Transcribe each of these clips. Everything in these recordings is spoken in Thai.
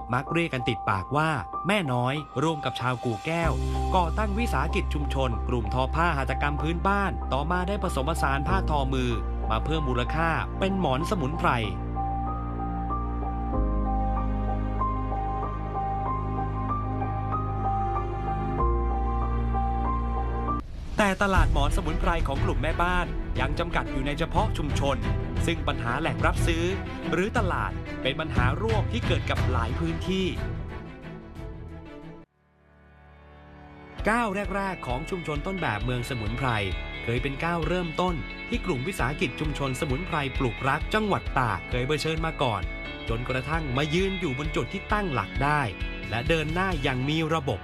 มักเรียกกันติดปากว่าแม่น้อยร่วมกับชาวกู่แก้วก่อตั้งวิสาหกิจชุมชนกลุ่มทอผ้าหัตถกรรมพื้นบ้านต่อมาได้ผสมผสานผ้าทอมือมาเพิ่มมูลค่าเป็นหมอนสมุนไพรแต่ตลาดหมอนสมุนไพรของกลุ่มแม่บ้านยังจำกัดอยู่ในเฉพาะชุมชนซึ่งปัญหาแหล่งรับซื้อหรือตลาดเป็นปัญหาร่วมที่เกิดกับหลายพื้นที่ก้าวแรกๆของชุมชนต้นแบบเมืองสมุนไพรเคยเป็นก้าวเริ่มต้นที่กลุ่มวิสาหกิจชุมชนสมุนไพรปลูกรักจังหวัดตากเคยเผชิญมาก่อนจนกระทั่งมายืนอยู่บนจุดที่ตั้งหลักได้และเดินหน้าอย่างมีระบบ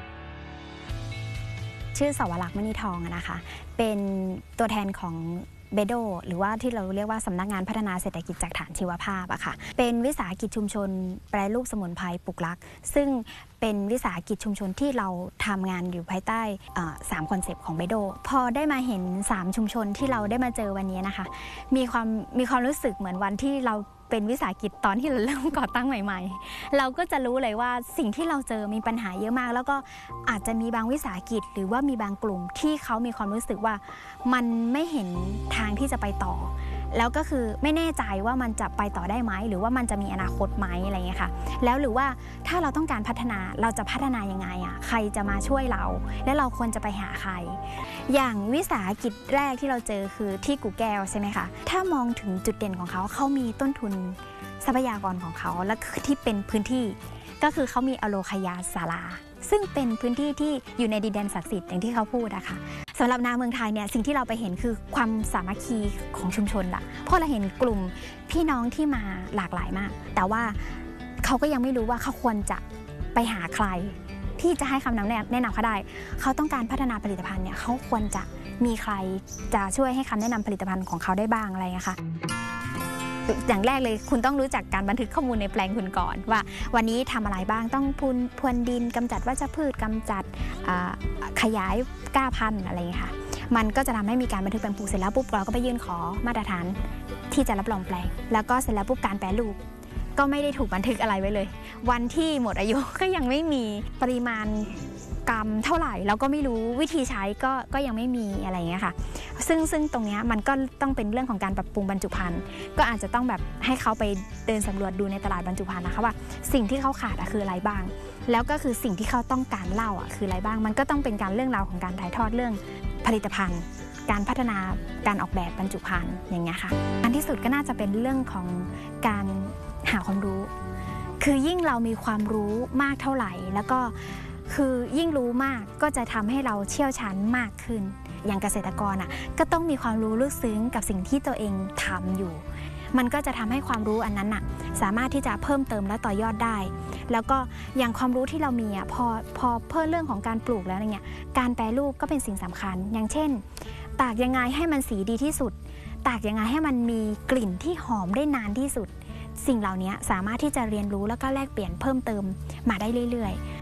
ชื่อสวรักษ์มณีทองนะคะเป็นตัวแทนของเบโดหรือว่าที่เราเรียกว่าสำนักงานพัฒนาเศรษฐกิจจากฐานชีวภาพอะค่ะเป็นวิสาหกิจชุมชนแปรรูปสมุนไพรปลูกรักซึ่งเป็นวิสาหกิจชุมชนที่เราทำงานอยู่ภายใต้3คอนเซปต์ของเบโดพอได้มาเห็น3ชุมชนที่เราได้มาเจอวันนี้นะคะมีความรู้สึกเหมือนวันที่เราเป็นวิสาหกิจตอนที่เราเริ่มก่อตั้งใหม่ๆเราก็จะรู้เลยว่าสิ่งที่เราเจอมีปัญหาเยอะมากแล้วก็อาจจะมีบางวิสาหกิจหรือว่ามีบางกลุ่มที่เขามีความรู้สึกว่ามันไม่เห็นทางที่จะไปต่อแล้วก็คือไม่แน่ใจว่ามันจะไปต่อได้ไหมหรือว่ามันจะมีอนาคตไหมอะไรเงี้ยค่ะแล้วหรือว่าถ้าเราต้องการพัฒนาเราจะพัฒนายังไงอ่ะใครจะมาช่วยเราและเราควรจะไปหาใครอย่างวิสาหกิจแรกที่เราเจอคือที่กู่แก้วใช่ไหมคะถ้ามองถึงจุดเด่นของเขามีต้นทุนทรัพยากรของเขาและที่เป็นพื้นที่ก็คือเขามีอโลคยาศาลาซึ่งเป็นพื้นที่ที่อยู่ในดินแดนศักดิ์สิทธิ์อย่างที่เขาพูดอะค่ะสำหรับนาเมืองไทยเนี่ยสิ่งที่เราไปเห็นคือความสามัคคีของชุมชนละเพราะเราเห็นกลุ่มพี่น้องที่มาหลากหลายมากแต่ว่าเขาก็ยังไม่รู้ว่าเขาควรจะไปหาใครที่จะให้คำแนะนำเขาได้เขาต้องการพัฒนาผลิตภัณฑ์เนี่ยเขาควรจะมีใครจะช่วยให้คำแนะนำผลิตภัณฑ์ของเขาได้บ้างอะไรอย่างเงี้ยค่ะอย่างแรกเลยคุณต้องรู้จักการบันทึกข้อมูลในแปลงคุณก่อนว่าวันนี้ทำอะไรบ้างต้องพรวนดินกำจัดวัชพืชกำจัดขยายก้าพันธุ์อะไรอย่างเงี้ยค่ะมันก็จะทำให้มีการบันทึกแปลงปลูกเสร็จแล้วปุ๊บเราก็ไปยื่นขอมาตรฐานที่จะรับรองแปลงแล้วก็เสร็จแล้วปุ๊บการแปรรูปก็ไม่ได้ถูกบันทึกอะไรไว้เลยวันที่หมดอายุก็ยังไม่มีปริมาณกรัมเท่าไหร่เราก็ไม่รู้วิธีใช้ก็ยังไม่มีอะไรอย่างเงี้ยค่ะซึ่งตรงนี้มันก็ต้องเป็นเรื่องของการปรับปรุงบรรจุภัณฑ์ก็อาจจะต้องแบบให้เขาไปเดินสำรวจดูในตลาดบรรจุภัณฑ์นะคะว่าสิ่งที่เขาขาดคืออะไรบ้างแล้วก็คือสิ่งที่เขาต้องการเล่าคืออะไรบ้างมันก็ต้องเป็นการเรื่องราวของการถ่ายทอดเรื่องผลิตภัณฑ์การพัฒนาการออกแบบบรรจุภัณฑ์อย่างเงี้ยค่ะอันที่สุดก็น่าจะเป็นเรื่องของการหาความรู้คือยิ่งเรามีความรู้มากเท่าไหร่แล้วก็คือยิ่งรู้มากก็จะทำให้เราเชี่ยวชาญมากขึ้นอย่างเกษตรกรก็ต้องมีความรู้ลึกซึ้งกับสิ่งที่ตัวเองทำอยู่มันก็จะทำให้ความรู้อันนั้นสามารถที่จะเพิ่มเติมและต่อยอดได้แล้วก็อย่างความรู้ที่เรามีพอเพิ่มเรื่องของการปลูกแล้วเนี่ยการแปรรูปก็เป็นสิ่งสำคัญอย่างเช่นตากยังไงให้มันสีดีที่สุดตากยังไงให้มันมีกลิ่นที่หอมได้นานที่สุดสิ่งเหล่านี้สามารถที่จะเรียนรู้แล้วก็แลกเปลี่ยนเพิ่มเติมมาได้เรื่อย